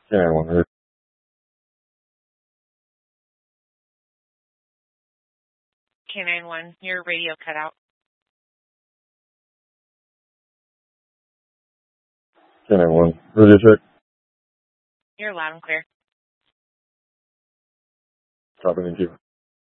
K91, K91, your radio cut out. K91, radio check. You're loud and clear. Copy, thank you.